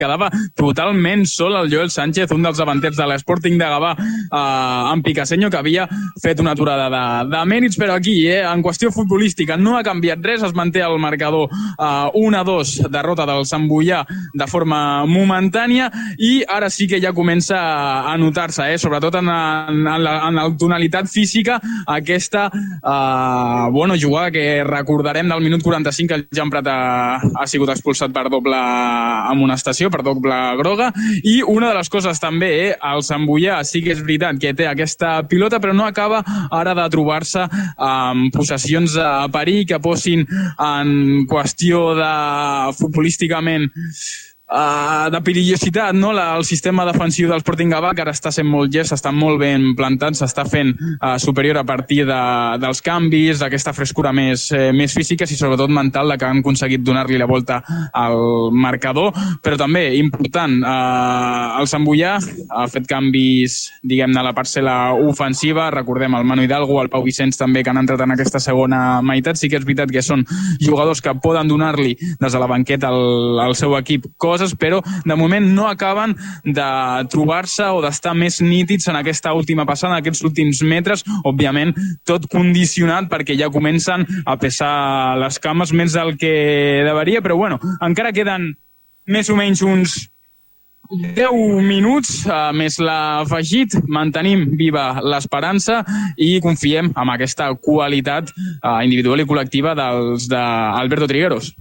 quedava totalment sol el Joel Sánchez, un dels davanters de l'Sporting de Gavà, amb Picasenyo, que havia fet una aturada de mèrits, però aquí, en qüestió futbolística, no ha canviat res, es manté el marcador 1-2, derrota del Sant Boià de forma momentània, i ara sí que ja comença a notar-se, sobretot en la tonalitat física, aquesta jugada que recordarem del minut 45, que el Jan Prat ha sigut expulsat per doble amonestació, per doble groga, i una de les coses també, el Sant Boià sí que és veritat que té aquesta pilota, però no acaba ara de trobar-se amb possessions a perill que posin en qüestió de futbolísticament de perillositat, no? El sistema defensiu del Sporting Gavà, que ara està sent molt llest, està molt ben plantat, s'està fent superior a partir dels canvis, d'aquesta frescura més física i sobretot mental, que han aconseguit donar-li la volta al marcador. Però també, important, el Sant Boià ha fet canvis, diguem-ne, a la parcel·la ofensiva. Recordem el Manu Hidalgo, el Pau Vicenç també, que han entrat en aquesta segona meitat. Sí que és veritat que són jugadors que poden donar-li des de la banqueta al seu equip coses, però de moment no acaben de trobar-se o d'estar més nítids en aquesta última passada, en aquests últims metres, òbviament tot condicionat perquè ja comencen a pesar les cames més del que deveria, però encara queden més o menys uns 10 minuts, més l'afegit, mantenim viva l'esperança i confiem en aquesta qualitat individual i col·lectiva dels d'Alberto Trigueros.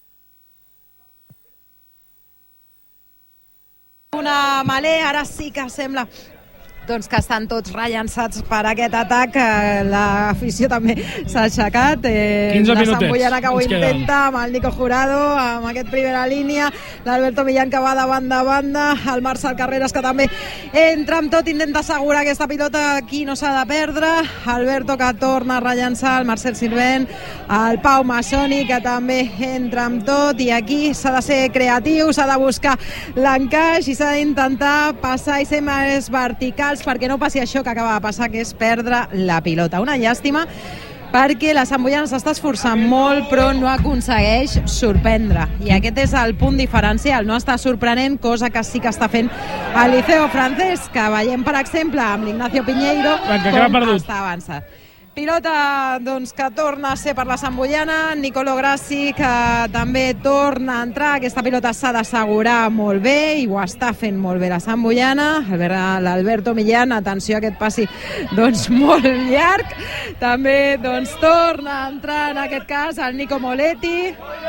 Una Malé, ara sí que sembla doncs que estan tots rellançats per aquest atac. L'afició també s'ha aixecat. 15 minutets. La Samboiana que ho intenta amb el Nico Jurado, amb aquest primera línia, l'Alberto Millán que va de banda a banda, el Marcel Carreras que també entra amb tot, intenta assegurar aquesta pilota, aquí no s'ha de perdre, Alberto que torna a rellançar, el Marcel Sirvent, el Pau Massoni que també entra amb tot, i aquí s'ha de ser creatiu, s'ha de buscar l'encaix i s'ha d'intentar passar i ser més vertical perquè no passi això que acaba de passar, que és perdre la pilota. Una llàstima perquè la Samboiana s'està esforçant molt però no aconsegueix sorprendre, i aquest és el punt diferencial, no està sorprenent, cosa que sí que està fent el Liceo francès, que veiem per exemple amb l'Ignacio Piñeiro com està avançat. Pilota doncs, que torna a ser per la Samboiana, Nicolo Grassi que també torna a entrar, aquesta pilota s'ha d'assegurar molt bé i ho està fent molt bé la Samboiana. L'Alberto Millán, atenció a aquest passi doncs, molt llarg, també doncs, torna a entrar en aquest cas el Nico Moletti,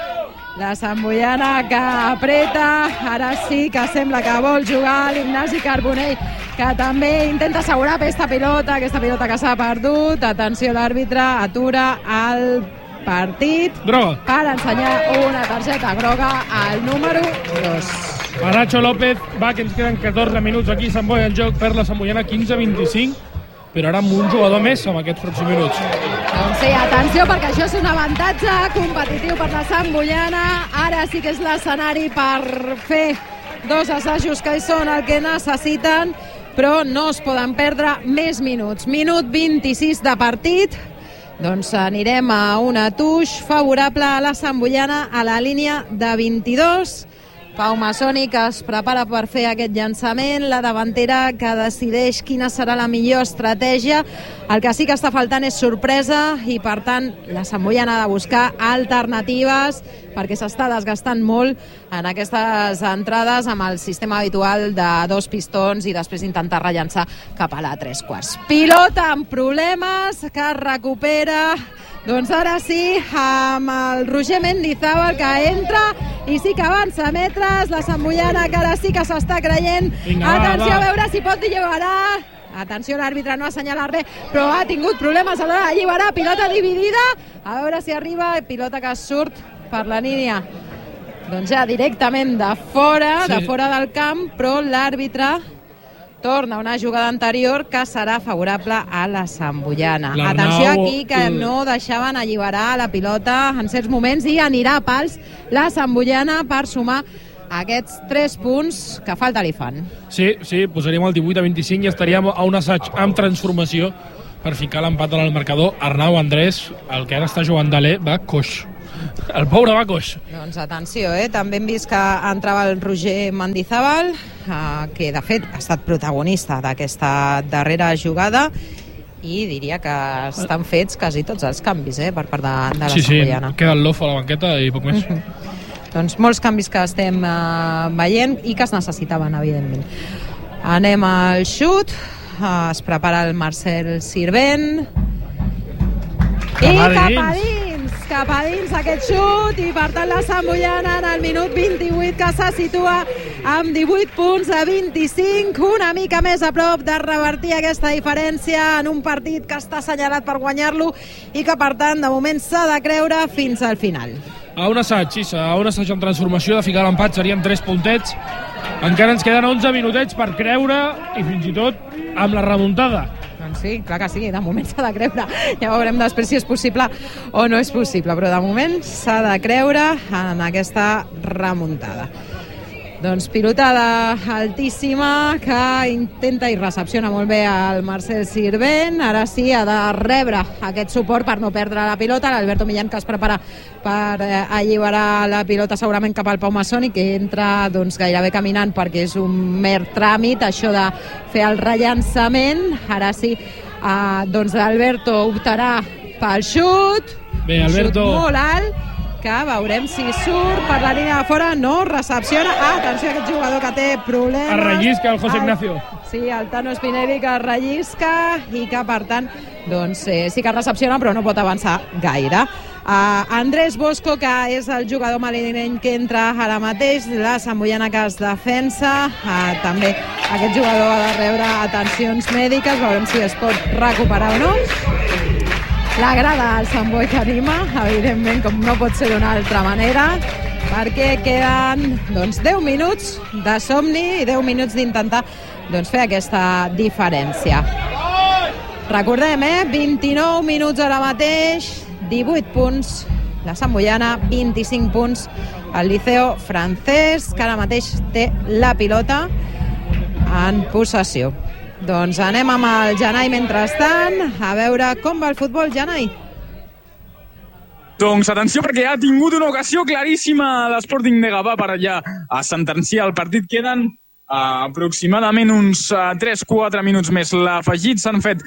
la Samboiana que apreta, ara sí que sembla que vol jugar l'Ignasi Carbonell, que també intenta assegurar aquesta pilota que s'ha perdut. Atenció, l'àrbitre atura el partit per ensenyar una targeta groga al número 2. Nacho López va, que ens queden 14 minuts aquí, Sant Boi el joc per la Samboiana 15-25, però ara amb un jugador més en aquests pròxims minuts. Doncs sí, atenció, perquè això és un avantatge competitiu per la Samboiana. Ara sí que és l'escenari per fer dos assajos que són el que necessiten, però no es poden perdre més minuts. Minut 26 de partit, doncs anirem a una touche favorable a la Samboiana a la línia de 22. Pau Massoni que es prepara per fer aquest llançament, la davantera que decideix quina serà la millor estratègia. El que sí que està faltant és sorpresa i per tant la Samboiana ha de buscar alternatives perquè s'està desgastant molt en aquestes entrades amb el sistema habitual de dos pistons i després intentar rellançar cap a la 3/4. Pilota amb problemes que recupera, doncs ara sí, amb el Roger Mendizábal que entra i sí que avança metres, la Samboiana que ara sí que s'està creient. Atenció, a veure si pot alliberar. Atenció, l'àrbitre no ha assenyalat res, però ha tingut problemes a l'hora d'alliberar. Pilota dividida, a veure si arriba, pilota que surt per la línia doncs ja directament de fora del camp, però l'àrbitre torna una jugada anterior que serà favorable a la Samboiana. Atenció aquí que no deixaven alliberar la pilota en certs moments i anirà a pals la Samboiana per sumar aquests 3 punts que falta li fan. Sí, posaríem el 18-25 i estaríem a un assaig amb transformació per ficar l'empat en el marcador. Arnau, Andrés, el que ara està jugant Dalé va coix. El pobre va coix. Doncs atenció, també hem vist que entrava el Roger Mendizábal, que de fet ha estat protagonista d'aquesta darrera jugada, i diria que estan fets quasi tots els canvis per part de la Samboiana. Sí, queda el Lof a la banqueta i poc més. Doncs molts canvis que estem veient i que es necessitaven, evidentment. Anem al xut, es prepara el Marcel Sirvent i cap a dins aquest xut, i per tant la Samboiana en el minut 28 que se situa amb 18 punts a 25, una mica més a prop de revertir aquesta diferència en un partit que està assenyalat per guanyar-lo i que per tant de moment s'ha de creure fins al final. A un assaig en transformació de ficar l'empat serien 3 puntets. Encara ens queden 11 minutets per creure i fins i tot amb la remuntada. Doncs sí, clar que sí, de moment s'ha de creure. Ja veurem després si és possible o no és possible, però de moment s'ha de creure en aquesta remuntada. Doncs pilotada altíssima que intenta i recepciona molt bé el Marcel Sirvent. Ara sí, ha de rebre aquest suport per no perdre la pilota. L'Alberto Millán, que es prepara per alliberar la pilota segurament cap al Pau Massoni, que entra gairebé caminant perquè és un mer tràmit això de fer el rellançament. Ara sí, l'Alberto optarà pel xut. Bé, Alberto. Xut molt alt, que veurem si surt per la línia de fora. No, recepciona. Atenció a aquest jugador que té problemes. Es rellisca el José Ignacio. Sí, el Tano Spinelli, que es rellisca i que per tant sí que recepciona però no pot avançar gaire. Andrés Bosco, que és el jugador madrileny que entra ara mateix, la Samboiana que es defensa, també aquest jugador ha de rebre atencions mèdiques, veurem si es pot recuperar o no. La grada del Sant Boi que anima, evidentment, com no pot ser d'una altra manera, perquè queden 10 minuts de somni i 10 minuts d'intentar fer aquesta diferència. Recordem, 29 minuts ara mateix, 18 punts, la Samboiana, 25 punts, el Liceo Francés, que ara mateix té la pilota en possessió. Doncs anem amb el Janai mentrestant, a veure com va el futbol, Janai. Doncs atenció, perquè ha tingut una ocasió claríssima l'Sporting de Gavà per allà a sentenciar el partit. Queden aproximadament uns 3-4 minuts més l'afegit. S'han fet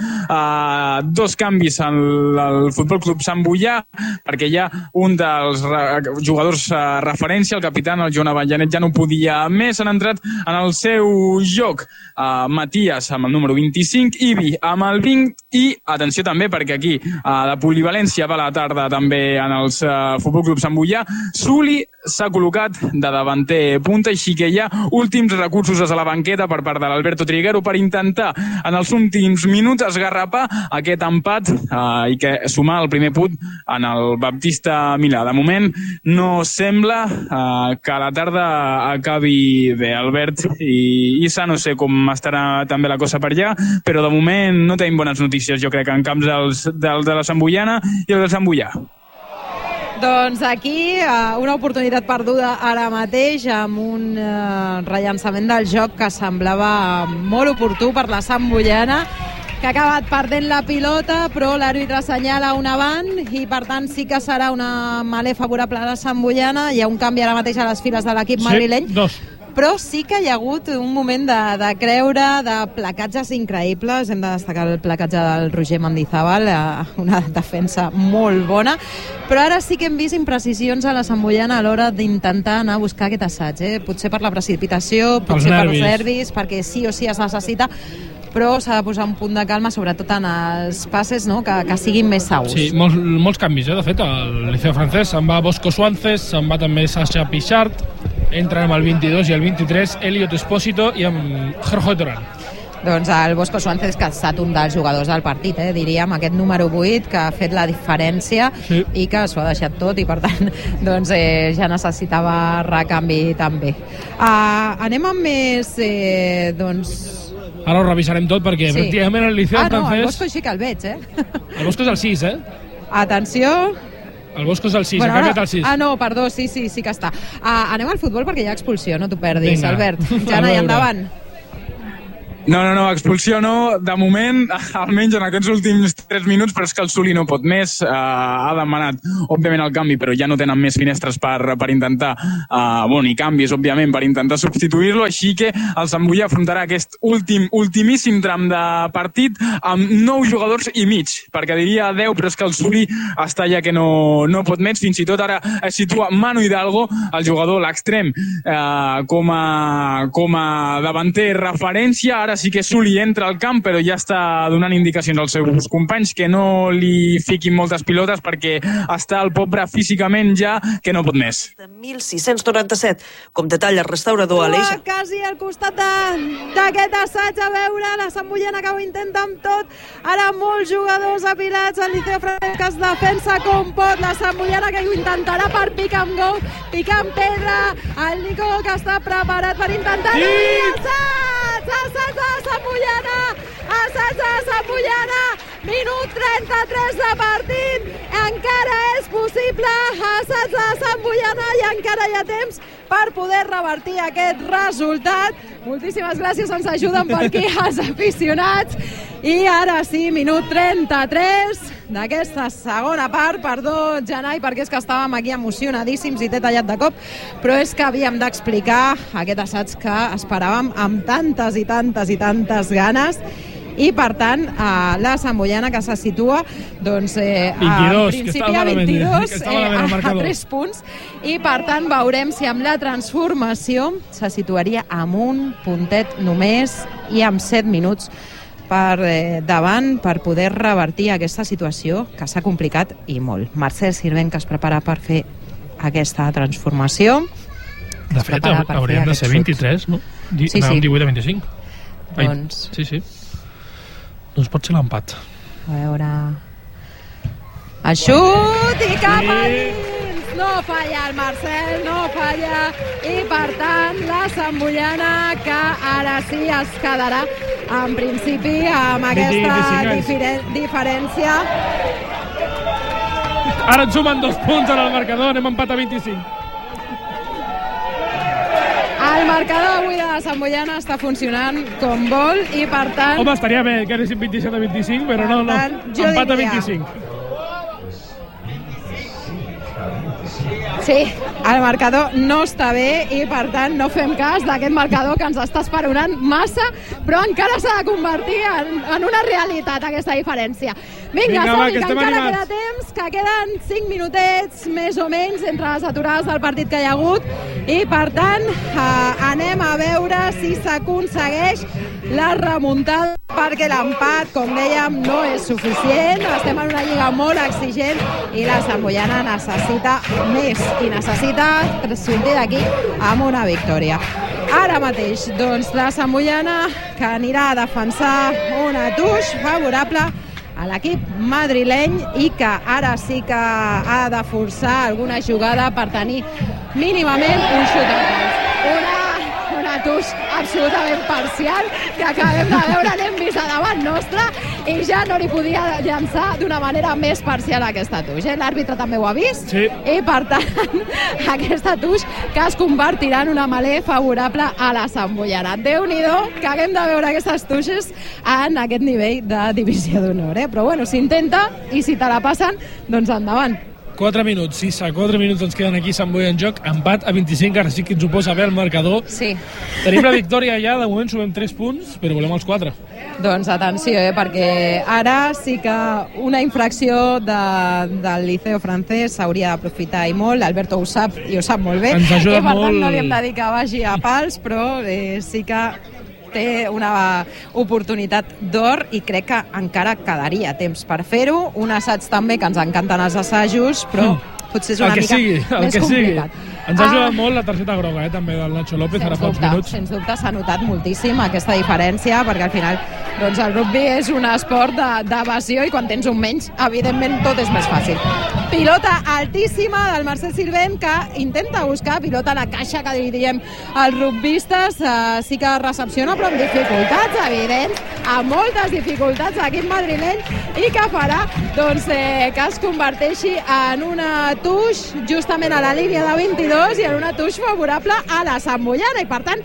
2 canvis en el Futbol Club Sant Boià, perquè ja un dels jugadors referència, el capità, el Joan Avellanet, ja no podia més. Han entrat en el seu joc Matías amb el número 25, Ibi amb el 20 i, atenció també, perquè aquí la polivalència va a la tarda també en el Futbol Club Sant Boià, Suli s'ha col·locat de davanter punta, així que hi ha últims recursos a la banqueta per part de l'Alberto Triguero per intentar en els últims minuts esgarrapar aquest empat i que sumar el primer punt en el Baptista Milà. De moment no sembla que la tarda acabi bé, Albert, i Issa, no sé com estarà també la cosa per allà, però de moment no tenim bones notícies, jo crec, en camps de la Samboiana i el del Sant Boià. Doncs aquí una oportunitat perduda ara mateix amb un rellançament del joc que semblava molt oportú per la Samboiana, que ha acabat perdent la pilota, però l'àrbitre assenyala un avant i per tant sí que serà una malé favorable a la Samboiana. Hi ha un canvi ara mateix a les files de l'equip madrileny. Sí, 2. Però sí que hi ha hagut un moment de creure, de placatges increïbles. Hem de destacar el placatge del Roger Mendizábal, una defensa molt bona, però ara sí que hem vist imprecisions a la Samboiana a l'hora d'intentar anar a buscar aquest assaig. Potser per la precipitació, potser per els nervis, perquè sí o sí es necessita, però s'ha de posar un punt de calma, sobretot en els passes, no? que siguin més segurs. Sí, molts canvis, de fet, al Liceo Francés se'n va Bosco Suárez, se'n va també Sasha Pichart, entren amb el 22 i el 23 Elliot Espósito i amb Jorge Torán. Doncs el Bosco Suárez, que ha estat un dels jugadors del partit, diríem, aquest número 8 que ha fet la diferència, sí, i que s'ho ha deixat tot i per tant ja necessitava recanvi també. Anem amb més ara ho revisarem tot perquè sí, pràcticament el Liceu Francès... el Bosco sí que el veig, El Bosco és el 6, Atenció... El Bosco és el 6, ha canviat el 6. No, perdó, sí que està. Anem al futbol perquè hi ha expulsió, no t'ho perdis. Vinga. Albert, Jana, i endavant. No, expulsió no. De moment, almenys en aquests últims 3 minuts, però és que el Suli no pot més. Ha demanat, òbviament, el canvi, però ja no tenen més finestres per intentar, ni canvis, òbviament, per intentar substituir-lo, així que el Sant Boí afrontarà aquest ultimíssim tram de partit amb 9 jugadors i mig, perquè diria 10, però és que el Suli està ja que no pot més. Fins i tot ara es situa Manu Hidalgo, el jugador, l'extrem, com a davanter referència. Ara sí que Suli entra al camp, però ja està donant indicacions als seus companys que no li fiquin moltes pilotes perquè està el pobre físicament ja que no pot més. 1697, com detalla el restaurador Aleix. Quasi al costat d'aquest assaig, a veure, la Sant Boiana que ho intenta amb tot. Ara molts jugadors apilats, el Liceo Francesc que es defensa com pot, la Sant Boiana que ho intentarà per picar amb gol, picar amb pedra, el Nico que està preparat per intentar-ho. Assaig de la Sant Boiana! Assaig de la Sant Boiana! Minut 33 de partit, encara és possible, assaig de la Sant Boiana i encara hi ha temps per poder revertir aquest resultat. Moltíssimes gràcies, ens ajuden per aquí els aficionats. I ara sí, minut 33 d'aquesta segona part. Perdó, Janai, perquè és que estàvem aquí emocionadíssims i t'he tallat de cop, però és que havíem d'explicar aquest assaig que esperàvem amb tantes i tantes ganes. I, per tant, la Sant Boiana que se situa en principi a 22, a 3 punts, i, per tant, veurem si amb la transformació se situaria amb un puntet només i amb 7 minuts per davant per poder revertir aquesta situació que s'ha complicat i molt. Marcel Sirvent, que es prepara per fer aquesta transformació. De fet, hauríem de ser 23, no? Sí. 18 a 25. Doncs... Sí. Doncs pot ser l'empat. A veure... El xut i cap a dins! No falla el Marcel, no falla. I, per tant, la Sant Boiana que ara sí es quedarà, en principi, amb aquesta diferència. Ara ens sumen 2 punts en el marcador, anem a empat a 25. El marcador avui de la Sant Boiana està funcionant com vol i, per tant... Home, estaria bé que anessin 27 a 25, però no. Empat a 25. Sí, el marcador no està bé i, per tant, no fem cas d'aquest marcador que ens està esperonant massa, però encara s'ha de convertir en una realitat, aquesta diferència. Vinga, Sònic, que encara queda temps, que queden 5 minutets, més o menys, entre les aturades del partit que hi ha hagut, i, per tant, anem a veure si s'aconsegueix la remuntada, perquè l'empat, com dèiem, no és suficient. Estem en una lliga molt exigent i la Sant Boiana necessita més i necessita sortir d'aquí amb una victòria. Ara mateix, doncs, la Sant Boiana que anirà a defensar una touch favorable a l'equip madrileny i que ara sí que ha de forçar alguna jugada per tenir mínimament un xut al pals. Una touch absolutament parcial que acabem de veure, l'hem vist a davant nostre i ja no li podia llançar d'una manera més parcial aquesta touch. L'àrbitre també ho ha vist, sí. I, per tant, aquesta touch que es convertirà en una melé favorable a la Sant Boiana. Déu-n'hi-do que haguem de veure aquestes touches en aquest nivell de divisió d'honor, Però bueno, s'intenta i si te la passen, doncs endavant. 4 minuts, 4 minuts ens queden aquí Sant Boi en joc, empat a 25, ara sí que ens ho posa bé el marcador. Sí. Tenim la victòria ja, de moment sumem 3 punts, però volem els 4. Doncs atenció, perquè ara sí que una infracció del Liceo francès s'hauria d'aprofitar i molt, l'Alberto ho sap i ho sap molt bé. Ens ajuda i per tant molt... no li hem de dir que vagi a pals, però sí que té una oportunitat d'or i crec que encara quedaria temps per fer-ho. Un assaig també, que ens encanten els assajos, però potser és una mica més complicat. Ens ha ajudat molt la targeta groga, també, del Nacho López, ara fa uns minuts. Sens dubte s'ha notat moltíssim aquesta diferència, perquè al final doncs, el rugby és un esport d'evasió i quan tens un menys, evidentment, tot és més fàcil. Pilota altíssima del Marcel Sirvent, que intenta buscar pilota a la caixa, que diríem els rugbistes. Sí que recepciona, però amb dificultats evidents, amb moltes dificultats l'equip madrileny, i que farà doncs, que es converteixi en una touch justament a la línia de 22 i en una touch favorable a la Sant Boiana, i per tant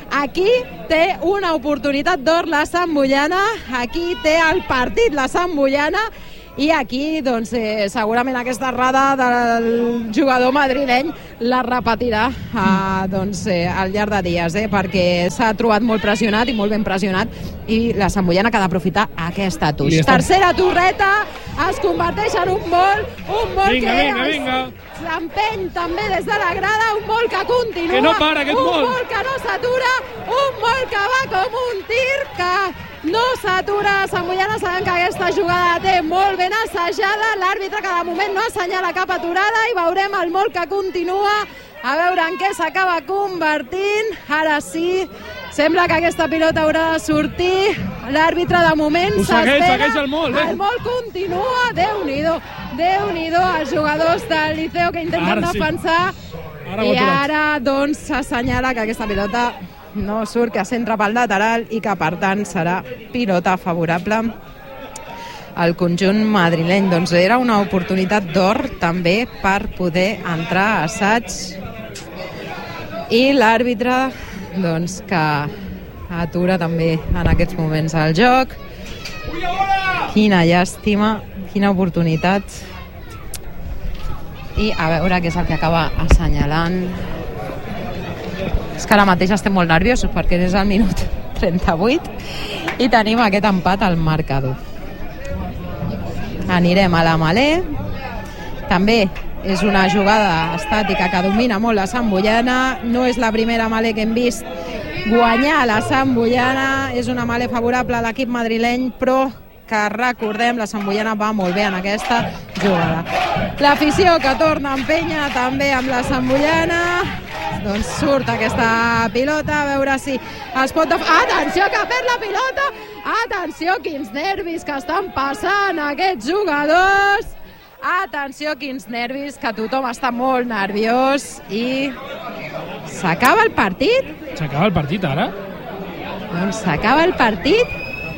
Aquí té una oportunitat d'or la Santboiana, aquí té el partit la Santboiana, i aquí doncs, segurament aquesta errada del jugador madrileny la repetirà al llarg de dies, perquè s'ha trobat molt pressionat i molt ben pressionat, i la Santboiana que ha d'aprofitar aquesta touch. Tercera torreta, es converteix en un gol vinga. L'empeny també des de la grada, un gol que continua, que no para aquest un gol que no s'atura, un gol que va com un tir que no s'atura. Santboiana sabem que aquesta jugada la té molt ben assajada, l'àrbitre que de moment no assenyala cap aturada, i veurem el gol que continua, a veure en què s'acaba convertint. Ara sí, sembla que aquesta pilota haurà de sortir, l'àrbitre de moment s'espera, segueix el gol, el gol continua. Déu-n'hi-do els jugadors del Liceo que intenten defensar, i ara doncs s'assenyala que aquesta pilota no surt, que s'entra pel lateral i que per tant serà pilota favorable al conjunt madrileny. Doncs era una oportunitat d'or també per poder entrar a assaig, i l'àrbitre doncs que atura també en aquests moments el joc. Quina llàstima, quina oportunitat, i a veure què és el que acaba assenyalant. És que ara mateix estem molt nerviosos perquè és el minut 38 i tenim aquest empat al marcador. Anirem a la Malé, també és una jugada estàtica que domina molt la Santboiana, no és la primera Malé que hem vist guanyar la Santboiana, és una Malé favorable a l'equip madrileny, però que recordem, la Santboiana va molt bé en aquesta jugada. L'afició que torna a empènyer també amb la Santboiana, doncs surt aquesta pilota, a veure si es pot... Atenció, que perd la pilota! Atenció, quins nervis que estan passant aquests jugadors! Atenció, quins nervis, que tothom està molt nerviós, i s'acaba el partit? S'acaba el partit ara? Doncs s'acaba el partit.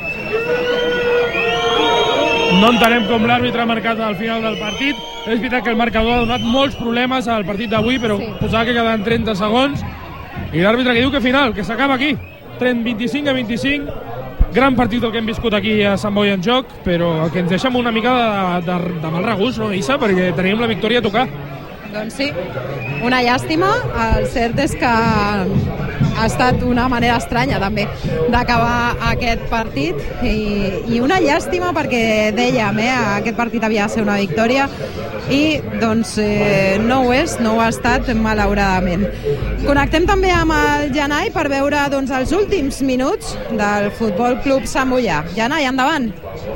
No entenem com l'àrbitre ha marcat al final del partit. És veritat que el marcador ha donat molts problemes al partit d'avui, però posava que queden 30 segons, i l'àrbitre que diu que final, que s'acaba aquí, 25-25. Gran partit el que hem viscut aquí a Sant Boi en Joc, però el que ens deixa amb una mica de mal regust, no, Issa? Perquè tenim la victòria a tocar. Doncs sí, una llàstima. El cert és que ha estat una manera estranya també d'acabar aquest partit, i una llàstima perquè dèiem, aquest partit havia de ser una victòria, i doncs no ho és, no ho ha estat, malauradament. Connectem també amb el Janai per veure doncs els últims minuts del Futbol Club Santboià. Janai, endavant.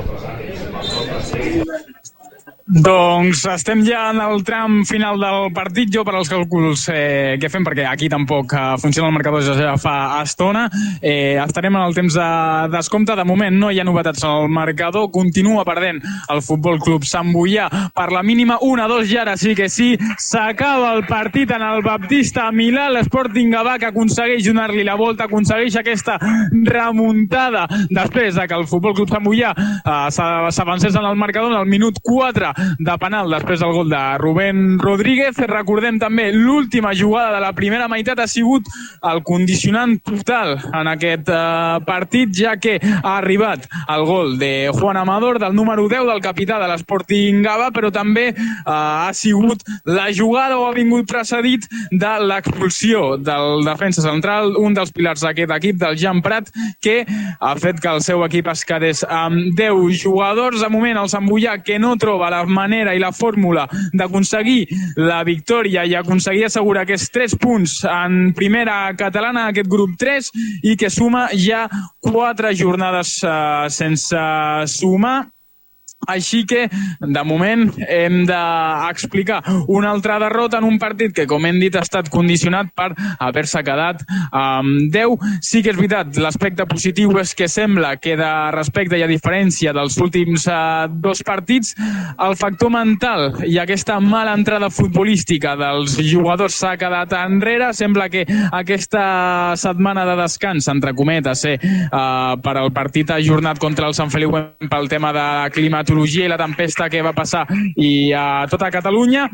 Doncs estem ja en el tram final del partit. Jo, per als càlculs que fem, perquè aquí tampoc funciona el marcador ja fa estona, estarem en el temps de descompte. De moment no hi ha novetats al marcador, continua perdent el Futbol Club Santboià per la mínima 1-2, i ara sí que sí, s'acaba el partit en el Baptista Milà. l'Sporting Gavà, que aconsegueix donar-li la volta, aconsegueix aquesta remuntada després de que el Futbol Club Santboià s'avancés en el marcador en el minut 4 de penal després del gol de Rubén Rodríguez. Recordem també, l'última jugada de la primera meitat ha sigut el condicionant total en aquest partit, ja que ha arribat el gol de Juan Amador, del número 10, del capità de l'Sporting Gavà, però també ha sigut la jugada, o ha vingut precedit de l'expulsió del defensa central, un dels pilars d'aquest equip, del Jean Prat, que ha fet que el seu equip es quedés amb 10 jugadors. De moment, el Santboià, que no troba la manera i la fórmula d'aconseguir la victòria i aconseguir assegurar aquests 3 punts en primera catalana, aquest grup 3, i que suma ja 4 jornades sense sumar. Així que, de moment, hem d'explicar una altra derrota en un partit que, com hem dit, ha estat condicionat per haver-se quedat amb 10. Sí que és veritat, l'aspecte positiu és que sembla que, de respecte i a diferència dels últims 2 partits, el factor mental i aquesta mala entrada futbolística dels jugadors s'ha quedat enrere. Sembla que aquesta setmana de descans, entre cometes, per al partit ajornat contra el Sant Feliu pel tema de clima climatologia i la tempesta que va passar i a tota Catalunya.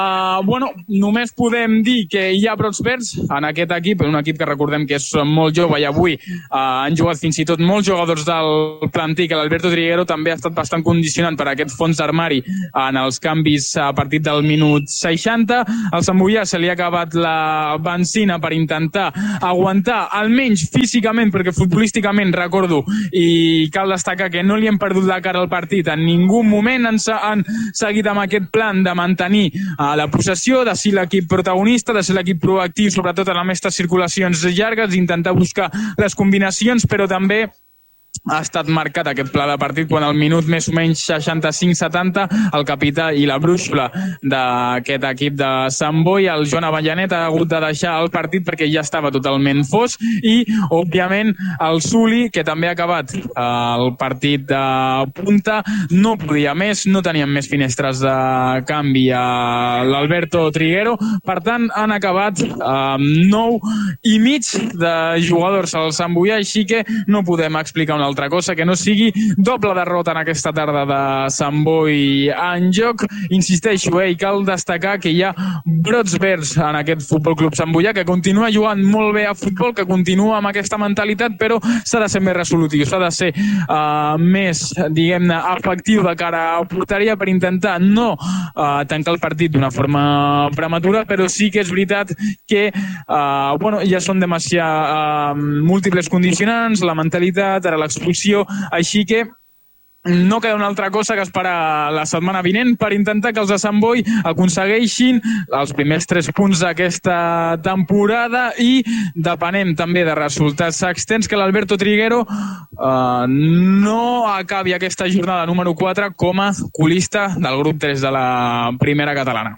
Només podem dir que hi ha brots verds en aquest equip, un equip que recordem que és molt jove i avui han jugat fins i tot molts jugadors del planter, que l'Alberto Triguero també ha estat bastant condicionant per aquest fons d'armari en els canvis a partir del minut 60. Al Sant Boià se li ha acabat la benzina per intentar aguantar, almenys físicament, perquè futbolísticament, recordo, i cal destacar que no li hem perdut la cara al partit en ningú moment, han seguit amb aquest plan de mantenir la possessió, de ser l'equip protagonista, de ser l'equip proactiu, sobretot en aquestes circulacions llargues, intentar buscar les combinacions, però també ha estat marcat aquest pla de partit quan al minut més o menys 65-70 el capità i la brúixola d'aquest equip de Sant Boi, el Joan Avellanet, ha hagut de deixar el partit perquè ja estava totalment fos i, òbviament, el Suli, que també ha acabat el partit de punta, no podia més, no teníem més finestres de canvi a l'Alberto Triguero, per tant, han acabat 9 i mig de jugadors al Sant Boià, així que no podem explicar una altra cosa que no sigui doble derrota en aquesta tarda de Sant Boi en joc. Insisteixo, i cal destacar que hi ha brots verds en aquest Futbol Club Sant Boià, que continua jugant molt bé a futbol, que continua amb aquesta mentalitat, però s'ha de ser més resolutiu, s'ha de ser més, diguem-ne, efectiu de cara a porteria per intentar no tancar el partit d'una forma prematura, però sí que és veritat que ja són múltiples condicionants, la mentalitat, ara l'expulsió, així que no queda una altra cosa que esperar la setmana vinent per intentar que els de Sant Boi aconsegueixin els primers 3 punts d'aquesta temporada i depenem també de resultats externs, que l'Alberto Triguero no acabi aquesta jornada número 4 com a colista del grup 3 de la primera catalana.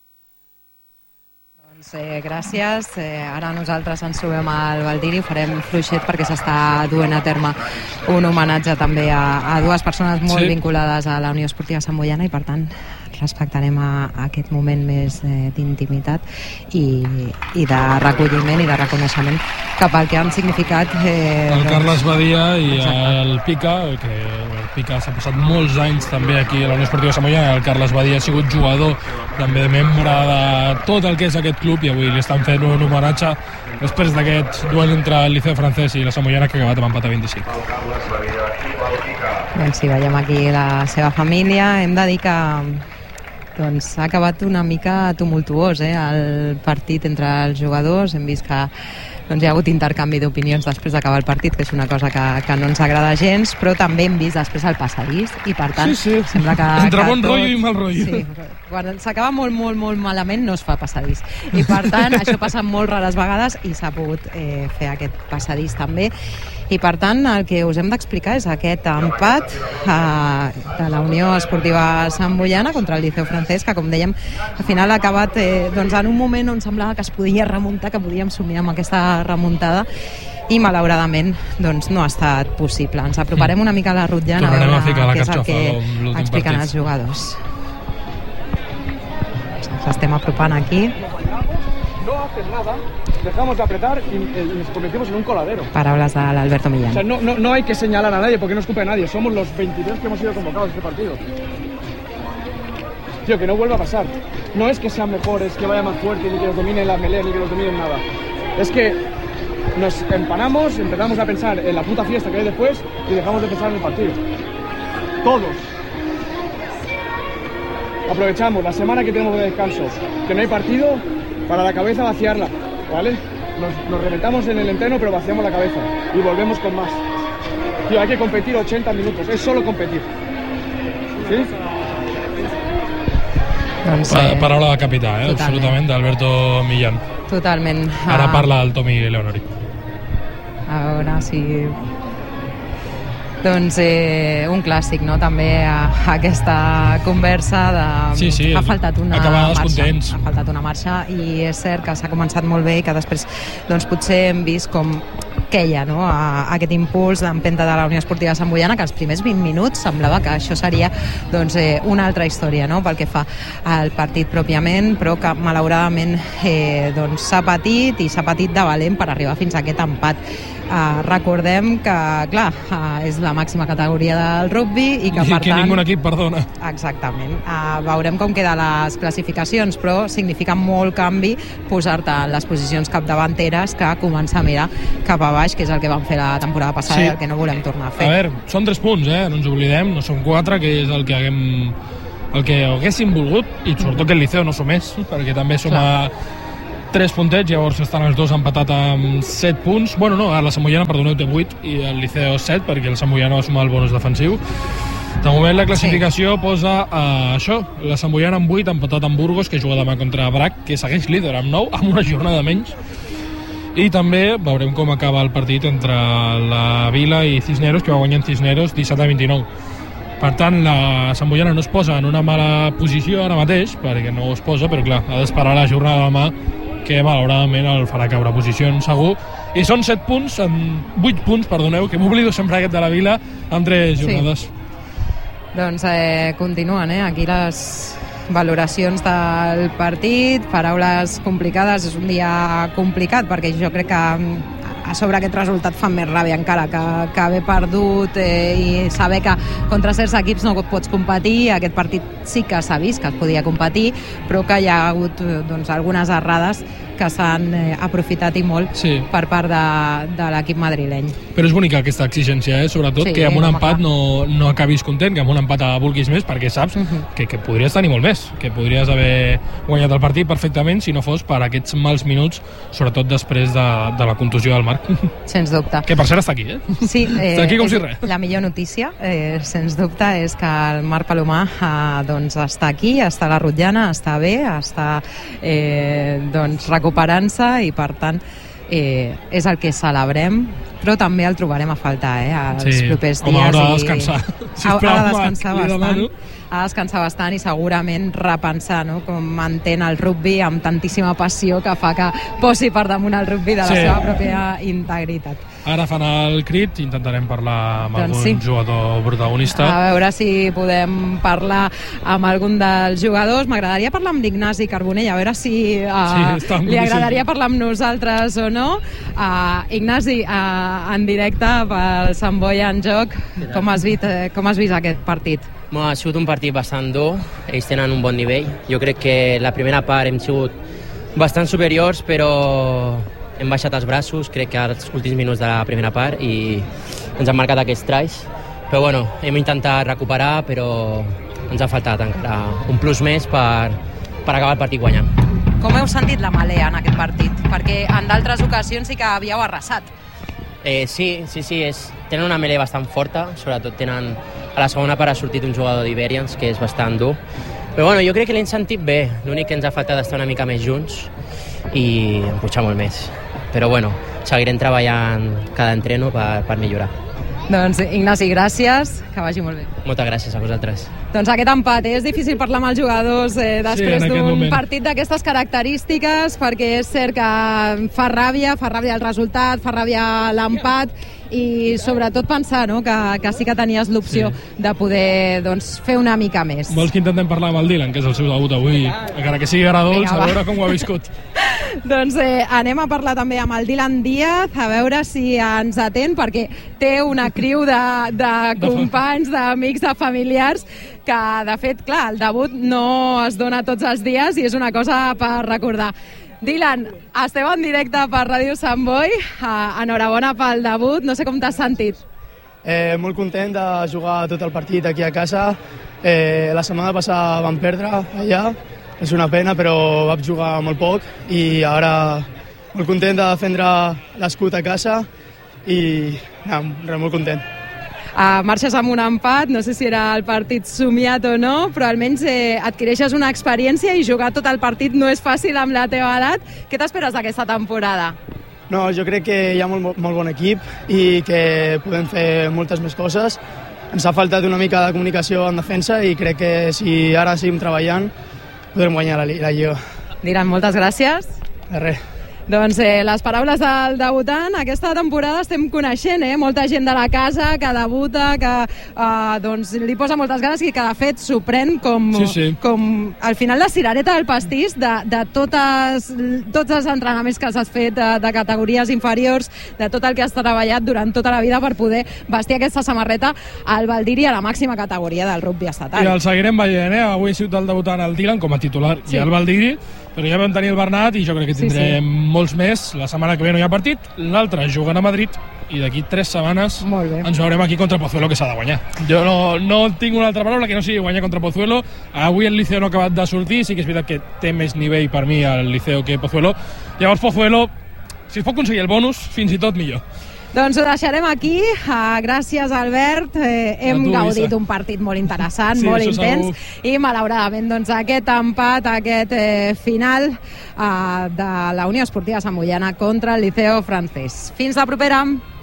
Gràcies. Ara nosaltres ens trobem al Baldiri, farem fluixet perquè s'està duent a terme un homenatge també a dues persones molt vinculades a la Unió Esportiva Santboiana i per tant respectarem aquest moment més d'intimitat i de recolliment i de reconeixement cap al que han significat el Carles Badia i el Pica, que el Pica s'ha passat molts anys també aquí a la Unió Esportiva Santboiana. El Carles Badia ha sigut jugador, també membre de tot el que és aquest club, i avui li estan fent un homenatge després d'aquest duel entre el Liceu Francès i la Santboiana, que ha acabat amb empat a 25. Doncs sí, veiem aquí la seva família. Hem de dir que ha acabat una mica tumultuós el partit entre els jugadors. Hem vist que hi ha hagut intercanvi d'opinions després d'acabar el partit, que és una cosa que no ens agrada gens, però també hem vist després el passadís i per tant sembla que entre bon rotllo i mal rotllo. Sí, quan s'acaba molt malament no es fa passadís i per tant això passa molt rares vegades i s'ha pogut fer aquest passadís també. I per tant el que us hem d'explicar és aquest empat de la Unió Esportiva Santboiana contra el Liceu Francès, que com dèiem al final ha acabat en un moment on semblava que es podia remuntar, que podíem somiar amb aquesta remuntada i malauradament no ha estat possible. Ens aproparem una mica a la Rutllana a veure què és el que expliquen els jugadors. Ens estem apropant aquí. No hacen nada, dejamos de apretar y nos convertimos en un coladero. Palabras de Alberto Millán. O sea, no hay que señalar a nadie porque no escupe a nadie. Somos los 23 que hemos sido convocados a este partido. Tío, que no vuelva a pasar. No es que sean mejores, que vaya más fuerte, ni que los dominen las melees, ni que los dominen nada. Es que nos empanamos, empezamos a pensar en la puta fiesta que hay después y dejamos de pensar en el partido. Todos. Aprovechamos la semana que tenemos de descanso, que no hay partido, para la cabeza vaciarla, ¿vale? Nos reventamos en el entreno, pero vaciamos la cabeza y volvemos con más. Tío, hay que competir 80 minutos, es solo competir. ¿Sí? Paraula de capità, absolutament, d'Alberto Millán. Totalment. Ara parla el Tomi Leonori. A veure si... un clàssic, no? També aquesta conversa de... Sí, ha faltat una marxa. Ha faltat una marxa i és cert que s'ha començat molt bé i que després potser hem vist com queia, no? Aquest impuls d'empenta de la Unió Esportiva Santboiana, que els primers 20 minuts semblava que això seria una altra història, no? Pel que fa al partit pròpiament, però que malauradament s'ha patit i s'ha patit de valent per arribar fins a aquest empat. Recordem que, clar, és la màxima categoria del rugby i que, per tant... ningú equip perdona. Exactament. Veurem com queden les classificacions, però significa molt canvi posar-te en les posicions capdavanteres que començar a mirar cap a baix, que és el que vam fer la temporada passada i el que no volem tornar a fer. A veure, són 3 punts, no ens oblidem, no són 4, que és el que haguéssim volgut, i sobretot que el Liceo no som més, perquè també som a 3 puntets, llavors estan els dos empatat amb 7 punts. Bueno, no, la Samboyana, perdoneu, té 8 i el Liceo 7, perquè el Samboyana va sumar el bonus defensiu. De moment la classificació posa això, la Samboyana amb 8, empatat amb Burgos, que juga demà contra Brac, que segueix líder amb 9, amb una jornada menys. I també veurem com acaba el partit entre la Vila i Cisneros, que va guanyant Cisneros 17-29. Per tant, la Samboyana no es posa en una mala posició ara mateix, perquè no es posa, però clar, ha d'esperar la jornada demà, que malauradament el farà caure posicions segur. I són 8 punts, perdoneu, que m'oblido sempre aquest de la Vila, amb 3 jornades. Doncs continuen aquí les valoracions del partit, paraules complicades, és un dia complicat perquè jo crec que a sobre aquest resultat fa més ràbia encara que haver perdut i saber que contra certs equips no pots competir. Aquest partit sí que s'ha vist que es podia competir, però que hi ha hagut algunes errades que s'han aprofitat i molt per part de l'equip madrileny. Però és bonica aquesta exigència, sobretot que amb un empat no acabis content, que amb un empat vulguis més, perquè saps que podries tenir molt més, que podries haver guanyat el partit perfectament si no fos per aquests mals minuts, sobretot després de la contusió del Marc. Sens dubte. Que per cert està aquí, Sí, està aquí com si res. La millor notícia, sens dubte, és que el Marc Palomar està aquí, està a la Rotllana, està bé, està recuperant-se i per tant és el que celebrem, però també el trobarem a faltar els propers dies. Haurà de descansar. Ha de descansar bastant. Ha de descansar bastant i segurament repensar com entén el rugby amb tantíssima passió que fa que posi per damunt el rugby de la seva pròpia integritat. Ara fan el crit, intentarem parlar amb algun jugador protagonista. A veure si podem parlar amb algun dels jugadors. M'agradaria parlar amb l'Ignasi Carbonell, a veure si li agradaria parlar amb nosaltres o no. Ignasi, en directe pel Sant Boi en joc, com has vist aquest partit? Ha sigut un partit bastant dur, ells tenen un bon nivell. Jo crec que la primera part hem sigut bastant superiors, però hem baixat els braços, crec que als últims minuts de la primera part, i ens han marcat aquests tries. Però bueno, hem intentat recuperar, però ens ha faltat encara un plus més per acabar el partit guanyant. Com heu sentit la malea en aquest partit? Perquè en d'altres ocasions sí que havíeu arrasat. Sí, tenen una melea bastant forta, sobretot tenen a la segona part ha sortit un jugador d'Iberians que és bastant dur, però bueno, jo crec que l'hem sentit bé, l'únic que ens ha faltat estar una mica més junts i empujar molt més, però bueno, seguirem treballant cada entreno per millorar. Doncs Ignasi, gràcies, que vagi molt bé. Moltes gràcies a vosaltres. Doncs aquest empat, és difícil parlar amb els jugadors després d'un partit d'aquestes característiques, perquè és cert que fa ràbia el resultat, fa ràbia l'empat, i sobretot pensar que sí que tenies l'opció de poder fer una mica més. Vols que intentem parlar amb el Dylan, que és el seu debut avui, encara que sigui agradolç, a veure com ho ha viscut. Doncs anem a parlar també amb el Dylan Díaz, a veure si ens atén, perquè té una criu de companys, d'amics, de familiars, que de fet, clar, el debut no es dona tots els dies i és una cosa per recordar. Dylan, esteu en directe per Ràdio Sant Boi, enhorabona pel debut, no sé com t'has sentit. Molt content de jugar tot el partit aquí a casa. La setmana passada vam perdre allà, és una pena, però vam jugar molt poc i ara molt content de defendre l'escut a casa i molt content. Marxes amb un empat, no sé si era el partit somiat o no, però almenys adquireixes una experiència i jugar tot el partit no és fàcil amb la teva edat. Què t'esperes d'aquesta temporada? No, jo crec que hi ha molt bon equip i que podem fer moltes més coses. Ens ha faltat una mica de comunicació en defensa i crec que si ara seguim treballant podrem guanyar la Lliga. Dylan, moltes gràcies. De res. Doncs les paraules del debutant, aquesta temporada estem coneixent, molta gent de la casa que debuta, que doncs li posa moltes ganes i que de fet s'ho pren com al final la cirereta del pastís de tots els entrenaments que has fet de categories inferiors, de tot el que has treballat durant tota la vida per poder vestir aquesta samarreta al Valdiri a la màxima categoria del rugby estatal. I el seguirem veient, avui ha sigut el debutant el Dylan com a titular i el Valdiri, però ja vam tenir el Bernat i jo crec que tindrem molts més. La setmana que ve no hi ha partit, l'altre juguen a Madrid i d'aquí 3 setmanes ens veurem aquí contra Pozuelo, que s'ha de guanyar. Jo no tinc una altra paraula que no sigui guanyar contra Pozuelo. Avui el Liceo no ha acabat de sortir, sí que és veritat que té més nivell per mi el Liceo que Pozuelo. Llavors Pozuelo, si es pot aconseguir el bonus, fins i tot millor. Doncs ho deixarem aquí. Gràcies, Albert. Hem gaudit un partit molt interessant, molt intens, i malauradament doncs, aquest empat, aquest final de la Unió Esportiva Santboiana contra el Liceo Francès. Fins la propera.